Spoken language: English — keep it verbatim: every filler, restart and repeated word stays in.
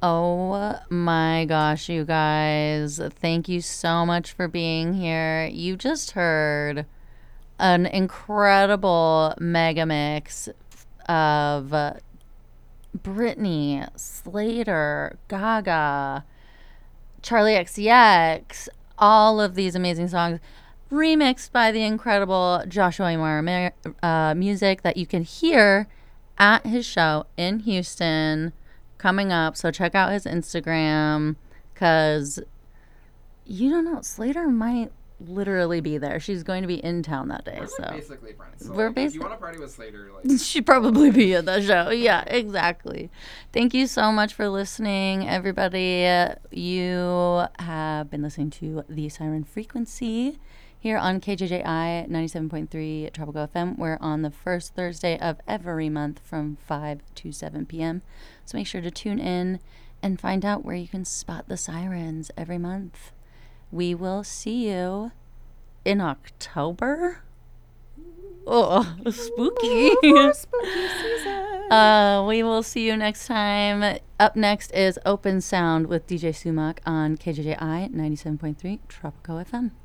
Oh my gosh, you guys. Thank you so much for being here. You just heard an incredible mega mix of uh, Britney, Slater, Gaga, Charlie X C X, all of these amazing songs remixed by the incredible Joshua Amar uh, music that you can hear at his show in Houston coming up. So check out his Instagram because you don't know, Slater might literally be there. She's going to be in town that day. We're so like basically friends. So we're like, basi- if you want to party with Slater, like she'd probably be at the show. Yeah, exactly. Thank you so much for listening, everybody. You have been listening to The Siren Frequency here on K J J I ninety-seven point three Tropical F M. We're on the first Thursday of every month from five to seven p.m. So make sure to tune in and find out where you can spot the sirens every month. We will see you in October. Oh, spooky. Ooh, spooky season. Uh, we will see you next time. Up next is Open Sound with D J Sumac on K J J I ninety-seven point three Tropical F M.